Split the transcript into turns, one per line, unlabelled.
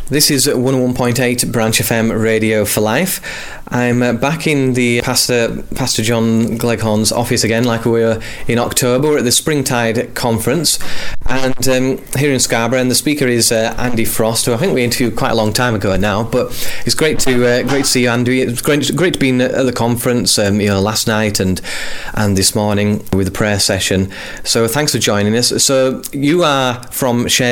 This is 101.8 Branch FM Radio for Life. I'm back in the Pastor John Gleghorn's office again, like we were in October. We're at the Springtide Conference, and here in Scarborough, and the speaker is Andy Frost, who I think we interviewed quite a long time ago now. But it's great to see you, Andy. It's great to be at the conference, last night and this morning with the prayer session. So thanks for joining us. So you are from Share